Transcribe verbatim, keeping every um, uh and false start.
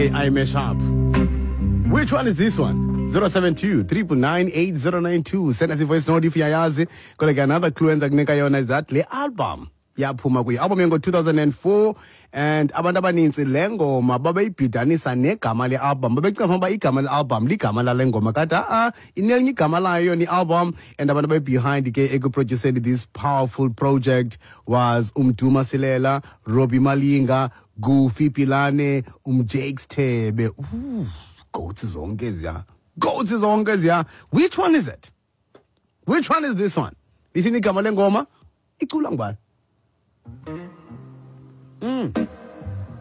A I mashup. Which one is this one? zero seven two, three nine eight zero nine two. Send us a voice note if uyayazi. Koleka another clue enza kunika yona is that le album yaphuma kuyi album yango two thousand four, and abantu abaninzi le ngoma babeyibhidanisa negama le album. Babecanga ukuba igama le album ligama lale ngoma kanti ah inelinye igama layo ni album, and abantu abayi behind ke ekuproducing this powerful project was Umduma Silela, Robbie Malinga, Goofy Pilane, umJakes Thebe. Ooh, goats zonke eziya. Goats zonke eziya. Which one is it? Which one is this one? Lithini igama le ngoma? Icula ngubani? Mm.